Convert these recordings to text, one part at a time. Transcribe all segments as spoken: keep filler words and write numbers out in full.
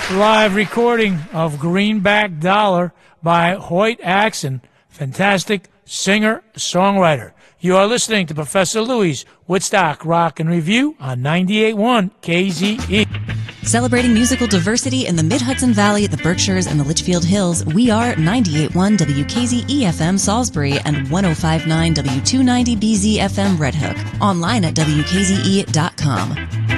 live recording of Greenback Dollar by Hoyt Axton, fantastic singer-songwriter. You are listening to Professor Louie's Woodstock Rock and Review on ninety-eight point one K Z E. Celebrating musical diversity in the Mid-Hudson Valley, the Berkshires, and the Litchfield Hills, we are ninety-eight point one W K Z E F M Salisbury and one oh five point nine W two ninety B Z F M Red Hook. Online at W K Z E dot com.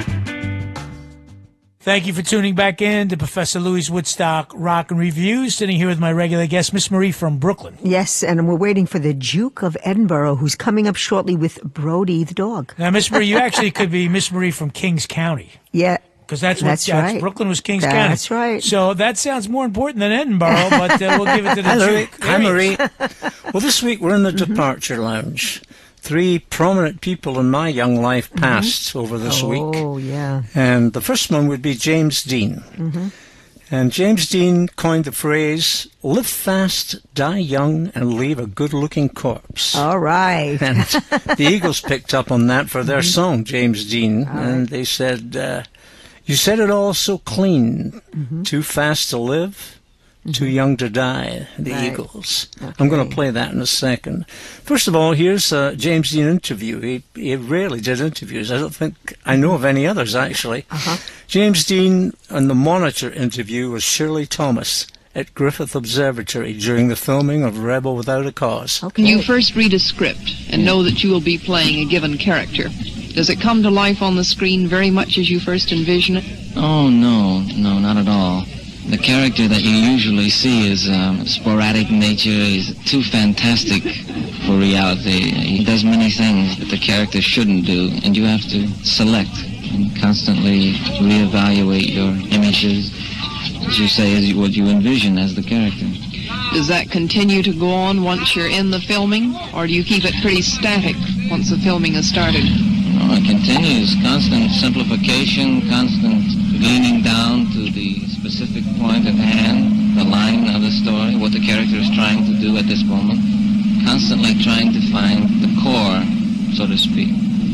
Thank you for tuning back in to Professor Louie's Woodstock Rock and Review. Sitting here with my regular guest, Miss Marie from Brooklyn. Yes, and we're waiting for the Duke of Edinburgh, who's coming up shortly with Brody the dog. Now, Miss Marie, you actually could be Miss Marie from Kings County. Yeah. Because that's what that's that's, right. Brooklyn was Kings that's County. That's right. So that sounds more important than Edinburgh, but uh, we'll give it to the Hello. Duke. Hi, Marie. Well, this week we're in the mm-hmm. Departure Lounge. Three prominent people in my young life passed mm-hmm. over this oh, week. Oh, yeah. And the first one would be James Dean. Mm-hmm. And James Dean coined the phrase, live fast, die young, and leave a good-looking corpse. All right. And the Eagles picked up on that for their mm-hmm. song, James Dean. All and right. they said, uh, you said it all so clean, mm-hmm. too fast to live, mm-hmm. too young to die, the right. Eagles. Okay. I'm going to play that in a second. First of all, here's a James Dean interview. He, he rarely did interviews. I don't think I know of any others, actually. Uh-huh. James Dean on the Monitor interview with Shirley Thomas at Griffith Observatory during the filming of Rebel Without a Cause. Okay. When you first read a script and know that you will be playing a given character, does it come to life on the screen very much as you first envision it? Oh, no, no, not at all. The character that you usually see is um, sporadic nature. He's too fantastic for reality. He does many things that the character shouldn't do, and you have to select and constantly reevaluate your images, as you say, as what you envision as the character. Does that continue to go on once you're in the filming, or do you keep it pretty static once the filming has started? No, it continues. Constant simplification, constant leaning down to the specific point at hand, the line of the story, what the character is trying to do at this moment, constantly trying to find the core, so to speak.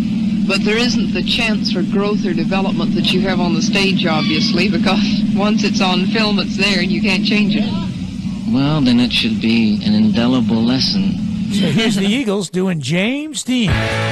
But there isn't the chance for growth or development that you have on the stage, obviously, because once it's on film, it's there and you can't change it. Well, then it should be an indelible lesson. So here's the Eagles doing James Dean.